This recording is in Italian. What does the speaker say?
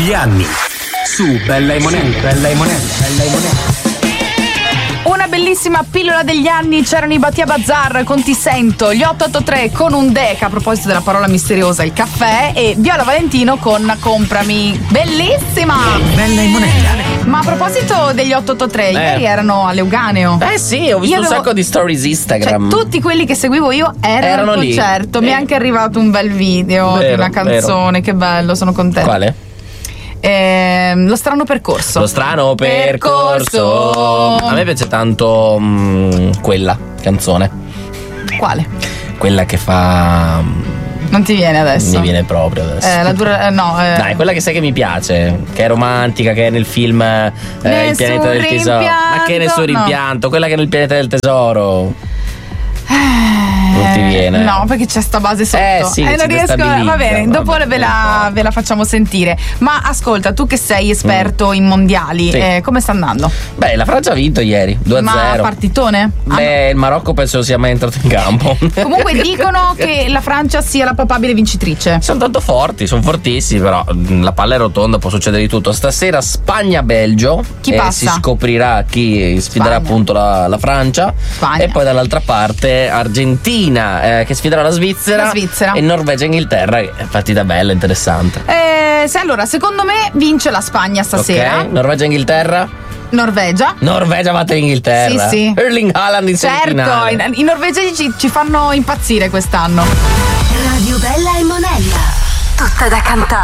degli anni su Bella e Monella. Una bellissima pillola degli anni, c'erano i Batia Bazar con Ti Sento, gli 883 con un Deca a proposito della parola misteriosa, il caffè, e Viola Valentino con Comprami. Bellissima! Bella e Monella. Ma a proposito degli 883, ieri erano all'Euganeo. Sì, ho visto un sacco di stories Instagram. Cioè, tutti quelli che seguivo io erano al lì. concerto. Mi è anche arrivato un bel video di una canzone, che bello, sono contenta. Quale? Lo strano percorso. Lo strano percorso. A me piace tanto quella canzone. Quale? Quella che fa. Non ti viene adesso? Mi viene proprio adesso. Dai, quella che sai che mi piace, che è romantica, che è nel film Il pianeta del tesoro. Ma che nessun rimpianto, quella che è nel pianeta del tesoro. Non ti viene? No, perché c'è sta base sotto. Sì, non riesco. Va bene, dopo ve la facciamo sentire. Ma ascolta, tu che sei esperto in mondiali, Sì. Come sta andando? Beh, la Francia ha vinto ieri 2-0. Ma partitone? Beh, il Marocco penso sia mai entrato in campo. Comunque dicono che la Francia sia la papabile vincitrice. Sono tanto forti, sono fortissimi, però la palla è rotonda, può succedere di tutto. Stasera Spagna-Belgio. Chi passa? Si scoprirà chi sfiderà Spagna. appunto la Francia. Spagna. E poi dall'altra parte Argentina che sfiderà la Svizzera. E Norvegia-Inghilterra, che è partita bella, interessante. Allora, secondo me vince la Spagna stasera. Ok, Norvegia-Inghilterra. Norvegia batte l'Inghilterra. Sì. Erling Haaland in certo, semifinale. i norvegesi ci fanno impazzire quest'anno. Radio Bella e Monella, tutta da cantare.